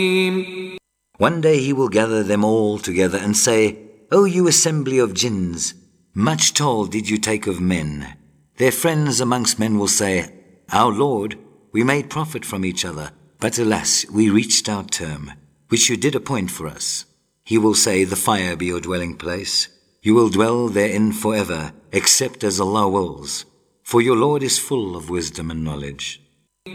One day he will gather them all together and say, O you assembly of jinns, much toll did you take of men. Their friends amongst men will say, Our Lord, we made profit from each other, but alas, we reached our term, which you did appoint for us. He will say, The fire be your dwelling place. You will dwell therein forever, except as Allah wills. For your Lord is full of wisdom and knowledge.